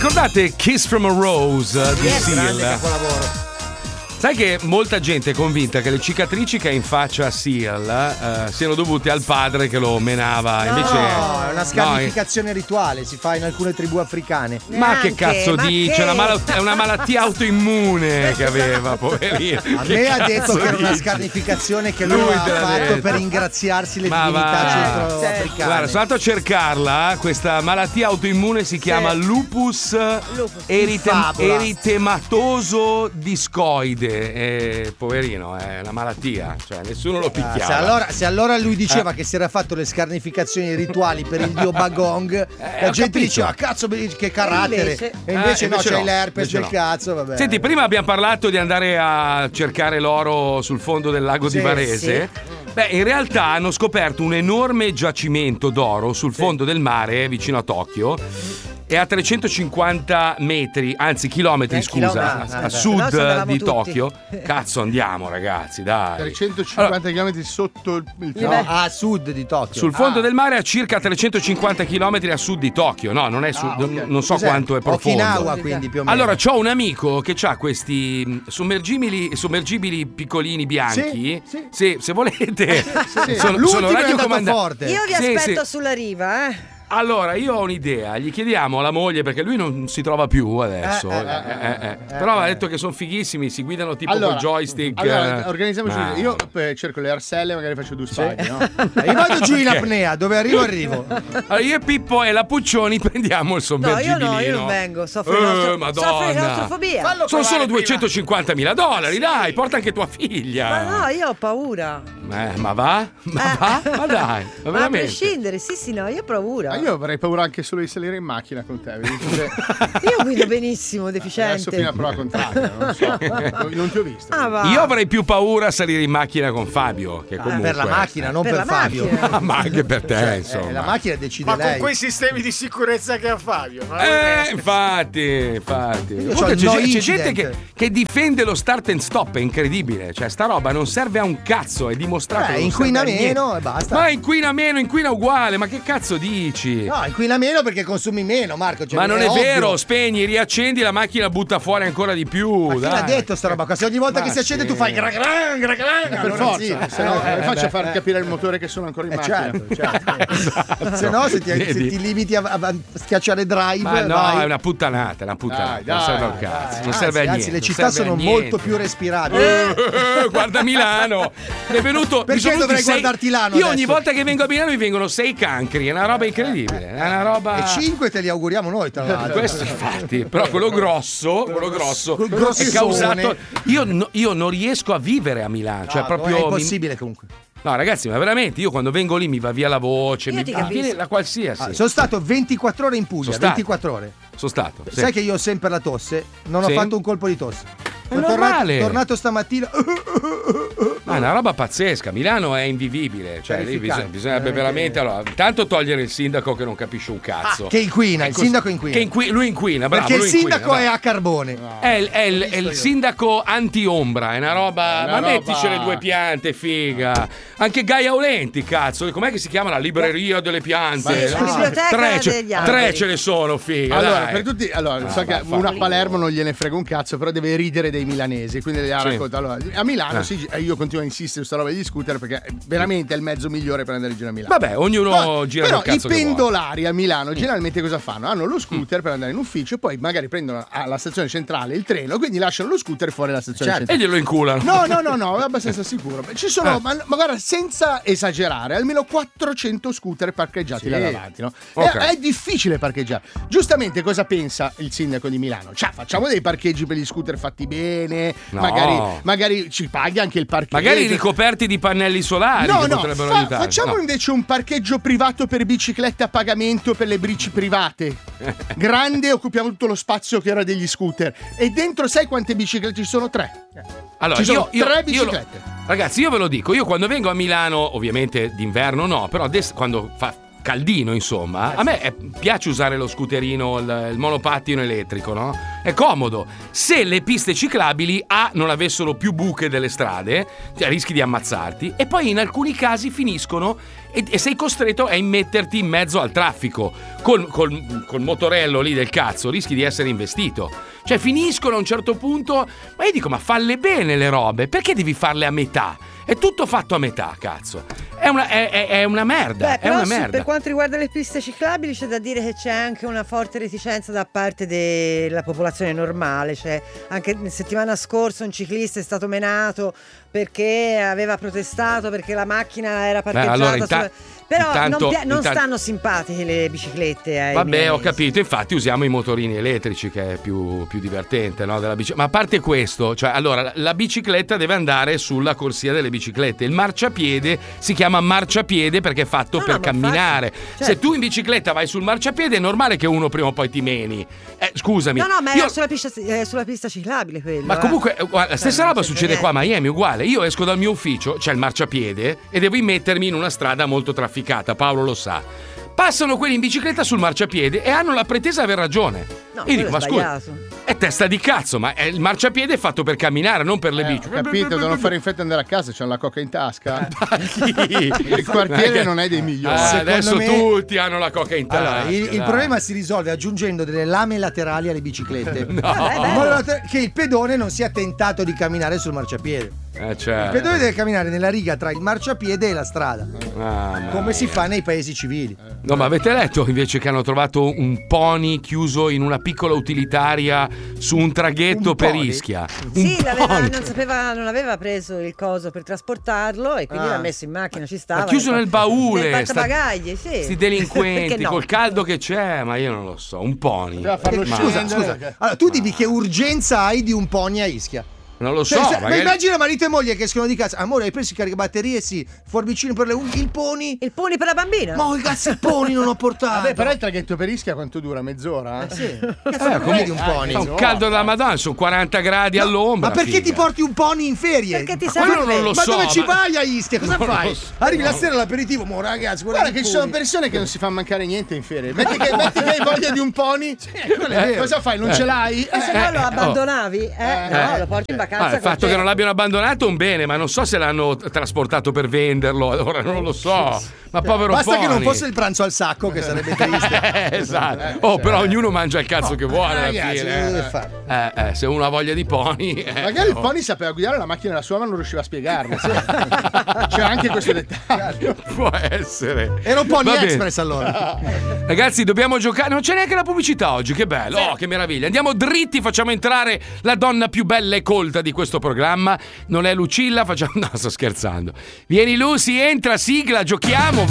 ricordate Kiss from a Rose di Seal? Capolavoro. Sai che molta gente è convinta che le cicatrici che ha in faccia a Seal siano dovute al padre che lo menava. Invece no, è una scarnificazione rituale, si fa in alcune tribù africane. Ma che cazzo dice? È una malattia autoimmune che aveva, poverino. A me ha detto che era una scarnificazione che lui ha fatto per ingraziarsi le divinità centroafricane. Guarda, sono andato a cercarla. Questa malattia autoimmune si chiama lupus eritematoso discoide. Poverino, è una malattia, cioè nessuno lo picchiava. Se allora lui diceva che si era fatto le scarnificazioni rituali per il dio Bagong, la gente diceva cazzo che carattere, e invece no, c'hai l'herpes del cazzo, vabbè. Senti, prima abbiamo parlato di andare a cercare l'oro sul fondo del lago di Varese. Beh, in realtà hanno scoperto un enorme giacimento d'oro sul fondo del mare vicino a Tokyo. E a 350 metri, anzi chilometri, a sud di Tokyo. Cazzo, andiamo ragazzi, dai. 350 chilometri sotto il a sud di Tokyo. Sul fondo del mare a circa 350 chilometri a sud di Tokyo. No, non è non so quanto è profondo. Okinawa, quindi più o meno. Allora, c'ho un amico che ha questi sommergibili piccolini bianchi. Sì. Se volete. Sono radiocomandati. Io vi aspetto sulla riva, Allora, io ho un'idea, gli chiediamo alla moglie perché lui non si trova più adesso. Però ha detto che sono fighissimi, si guidano tipo col joystick. Allora, organizziamoci. Io cerco le arselle, magari faccio due spaghe, no? Io vado giù in apnea, dove arrivo. Allora, io e Pippo e la Puccioni prendiamo il sommergibilino. No, io non vengo, soffro di claustrofobia. Sono solo $250.000, dai, porta anche tua figlia. Ma no, io ho paura. Ma va? Ma dai, ma veramente? A prescindere, sì, no, io ho paura. Io avrei paura anche solo di salire in macchina con te. Io guido benissimo, deficiente. Adesso fino a prova contraria, non so. Non ti ho visto. Io avrei più paura a salire in macchina con Fabio, che comunque per la macchina, non per Fabio. Ma anche per te, insomma. La macchina decide lei. Ma con quei sistemi di sicurezza che ha Fabio. Infatti. C'è gente che difende lo start and stop, è incredibile. Cioè, sta roba non serve a un cazzo, è dimostrato. Inquina meno e basta. Ma inquina meno, inquina uguale, ma che cazzo dici? No, inquina meno perché consumi meno, Marco. Ma non è vero, spegni, riaccendi, la macchina butta fuori ancora di più. Ma chi l'ha detto sta roba qua? Se ogni volta che si accende tu fai gra per forza, se no faccio far capire il motore che sono ancora in macchina. Certo. Se no se ti limiti a schiacciare drive. Ma no, è una puttanata, non serve a un cazzo, non serve a niente. Anzi, le città sono molto più respirabili. Guarda Milano. È venuto. Perché dovrei guardarti Milano? Io ogni volta che vengo a Milano mi vengono 6 cancri, è una roba incredibile. È una roba. E 5 te li auguriamo noi, tra l'altro. Questo infatti, però quello grosso è causato. Io non riesco a vivere a Milano, cioè proprio è impossibile comunque. No, ragazzi, ma veramente io quando vengo lì mi va via la voce, mi viene la qualsiasi. Sono stato 24 ore in Puglia, 24 ore. Sono stato. Sai che io ho sempre la tosse? Non ho fatto un colpo di tosse. È tornato stamattina. Ma è una roba pazzesca. Milano è invivibile. Cioè, lì bisognerebbe veramente. Allora, intanto togliere il sindaco che non capisce un cazzo. Che inquina, il sindaco inquina. Lui inquina, bravo. Perché il sindaco è a carbone. È il sindaco anti-ombra, è una roba. Ma mettici le 2 piante, figa. Anche Gaia Aulenti, cazzo. Com'è che si chiama la libreria delle piante? Tre ce ne sono, figa. Allora, per tutti. Allora, so che uno a Palermo non gliene frega un cazzo, però deve ridere dei milanesi, quindi le racconta. Allora, a Milano io continuo a insistere su sta roba di scooter perché veramente è il mezzo migliore per andare in giro a Milano. Vabbè, ognuno gira però il cazzo i pendolari a Milano generalmente cosa fanno? Hanno lo scooter per andare in ufficio e poi magari prendono alla stazione centrale il treno, quindi lasciano lo scooter fuori alla stazione centrale. E glielo inculano. No, è abbastanza sicuro. Ci sono, ma guarda, senza esagerare, almeno 400 scooter parcheggiati là davanti, no? È difficile parcheggiare. Giustamente cosa pensa il sindaco di Milano? Cioè, facciamo dei parcheggi per gli scooter fatti bene, magari ci paghi anche il parcheggio. Magari ricoperti di pannelli solari che potrebbero aiutare. Facciamo invece un parcheggio privato per biciclette a pagamento per le bici private. Grande, occupiamo tutto lo spazio che era degli scooter. E dentro sai quante biciclette ci sono? 3. Allora, ci sono 3 biciclette. Ragazzi, io ve lo dico, io quando vengo a Milano, ovviamente d'inverno no, però quando fa caldino, insomma. A me piace usare lo scooterino, il monopattino elettrico, no? È comodo. Se le piste ciclabili non avessero più buche delle strade, cioè rischi di ammazzarti, e poi in alcuni casi finiscono e sei costretto a immetterti in mezzo al traffico col motorello lì del cazzo, rischi di essere investito. Cioè finiscono a un certo punto, ma io dico, ma falle bene le robe, perché devi farle a metà? È tutto fatto a metà, cazzo. È una merda. Beh, è una merda. Per quanto riguarda le piste ciclabili, c'è da dire che c'è anche una forte reticenza da parte della popolazione normale. Cioè, anche la settimana scorsa un ciclista è stato menato perché aveva protestato perché la macchina era parcheggiata. Però non stanno simpatiche le biciclette. Vabbè, ho capito. Infatti usiamo i motorini elettrici, che è più divertente, no? Della Ma a parte questo, cioè, allora, la bicicletta deve andare sulla corsia delle biciclette. Il marciapiede si chiama marciapiede perché è fatto per camminare. Certo. Se tu in bicicletta vai sul marciapiede è normale che uno prima o poi ti meni. Scusami. No, ma è sulla pista ciclabile quello. Ma comunque la stessa roba succede qua a Miami, uguale. Io esco dal mio ufficio, c'è il marciapiede e devo immettermi in una strada molto trafficata, Paolo lo sa. Passano quelli in bicicletta sul marciapiede e hanno la pretesa di aver ragione. No, io dico, ma scusa, è testa di cazzo, ma il marciapiede è fatto per camminare, non per le bici. Ho capito, devono fare in fretta e andare a casa, c'hanno la coca in tasca. Il quartiere non è dei migliori. Adesso tutti hanno la coca in tasca. Allora, il problema si risolve aggiungendo delle lame laterali alle biciclette. In modo che il pedone non sia tentato di camminare sul marciapiede. Certo. Il pedone deve camminare nella riga tra il marciapiede e la strada, come si fa nei paesi civili. No, ma avete letto invece che hanno trovato un pony chiuso in una piccola utilitaria su un traghetto per Ischia? Sì, non aveva preso il coso per trasportarlo e quindi l'ha messo in macchina, ci stava. Ma chiuso nel baule. Nel portabagagli, sì. Sti delinquenti, col caldo che c'è, ma io non lo so, un pony. Scusa. Allora, tu dimmi che urgenza hai di un pony a Ischia? Non lo so. Ma immagina marito e moglie che escono di casa. Amore, hai preso il caricabatterie? Sì. Forbicino per le unghie. Il pony? Il pony per la bambina? Ma cazzo, il pony non ho portato. Vabbè, però il traghetto per Ischia quanto dura? Mezz'ora? Sì. Come di un pony? Fa un caldo della Madonna, sono 40 gradi all'ombra. Ma perché ti porti un pony in ferie? Perché ti serve? Non lo so. Ma dove ci vai a Ischia? Cosa fai? Arrivi la sera all'aperitivo, ragazzi. Guarda che ci sono persone che non si fanno mancare niente in ferie. Metti che hai voglia di un pony. Cosa fai? Non ce l'hai? Se no lo abbandonavi? No, lo porti in vacanza. Il fatto che non l'abbiano abbandonato un bene, ma non so se l'hanno trasportato per venderlo, allora non lo so. Ma povero Basta pony. che non fosse il pranzo al sacco, che sarebbe triste. Esatto. Però ognuno mangia il cazzo che vuole alla ragazzi, fine. Se uno ha voglia di pony. Magari il pony sapeva guidare la macchina da sua, ma non riusciva a spiegarlo. C'è anche questo dettaglio. Può essere. Era un Pony Express allora. Ragazzi, dobbiamo giocare. Non c'è neanche la pubblicità oggi, che bello. Oh, che meraviglia. Andiamo dritti, facciamo entrare la donna più bella e colta di questo programma. Non è Lucilla, facciamo. No, sto scherzando. Vieni Lucy, entra, sigla, giochiamo,